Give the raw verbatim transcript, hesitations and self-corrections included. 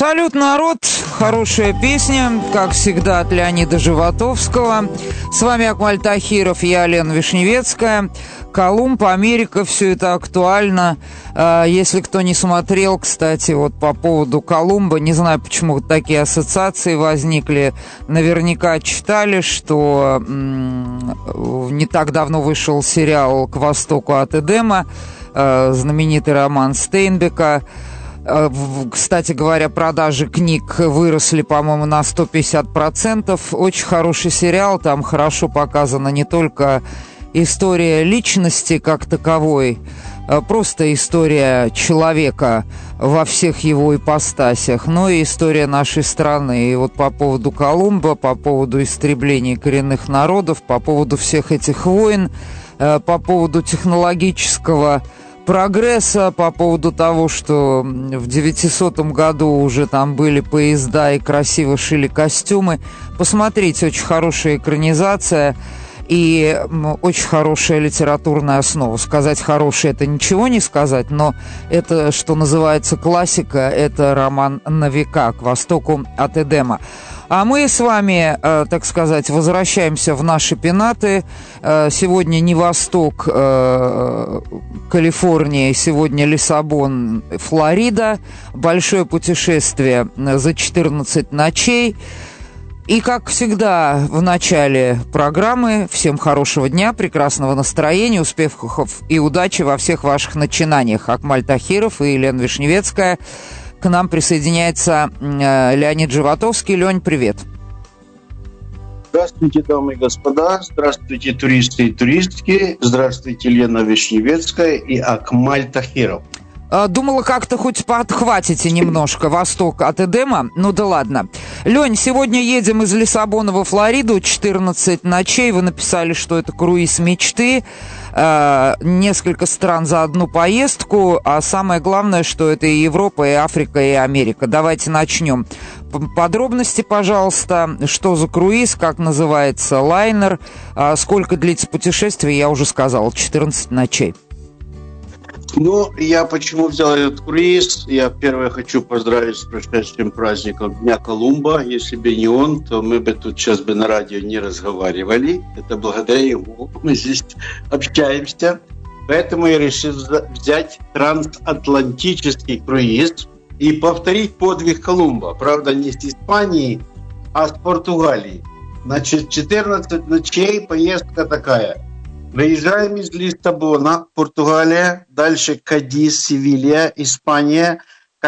Салют, народ! Хорошая песня, как всегда, от Леонида Животовского. С вами Акмаль Тахиров, я Лена Вишневецкая. Колумб, Америка, все это актуально. Если кто не смотрел, кстати, вот по поводу Колумба, не знаю, почему такие ассоциации возникли. Наверняка читали, что не так давно вышел сериал «К востоку от Эдема», знаменитый роман Стейнбека. Кстати говоря, продажи книг выросли, по-моему, на сто пятьдесят процентов. Очень хороший сериал, там хорошо показана не только история личности как таковой, просто история человека во всех его ипостасях, но и история нашей страны. И вот по поводу Колумба, по поводу истребления коренных народов, по поводу всех этих войн, по поводу технологического прогресса, по поводу того, что в девятисотом году уже там были поезда и красиво шили костюмы. Посмотрите, очень хорошая экранизация и очень хорошая литературная основа. Сказать хорошая — это ничего не сказать, но это, что называется, классика, это роман на века «К востоку от Эдема». А мы с вами, э, так сказать, возвращаемся в наши пенаты. Э, сегодня не Восток, э, Калифорния, сегодня Лиссабон, Флорида. Большое путешествие за четырнадцать ночей. И, как всегда, в начале программы всем хорошего дня, прекрасного настроения, успехов и удачи во всех ваших начинаниях. Акмаль Тахиров и Елена Вишневецкая. К нам присоединяется э, Леонид Животовский. Лень, привет. Здравствуйте, дамы и господа. Здравствуйте, туристы и туристки. Здравствуйте, Лена Вишневецкая и Акмаль Тахиров. Думала, как-то хоть подхватите немножко «Восток от Эдема». Ну да ладно. Лень, сегодня едем из Лиссабона во Флориду. четырнадцать ночей. Вы написали, что это круиз мечты. Э, несколько стран за одну поездку. А самое главное, что это и Европа, и Африка, и Америка. Давайте начнем. Подробности, пожалуйста. Что за круиз, как называется лайнер, а сколько длится путешествие, я уже сказал, четырнадцать ночей. Ну, я почему взял этот круиз? Я первое хочу поздравить с прошедшим праздником Дня Колумба. Если бы не он, то мы бы тут сейчас бы на радио не разговаривали. Это благодаря ему мы здесь общаемся. Поэтому я решил взять трансатлантический круиз и повторить подвиг Колумба. Правда, не с Испании, а с Португалии. Значит, четырнадцать ночей, поездка такая. Выезжаем из Лиссабона, Португалия, дальше Кадис, Севилья, Испания,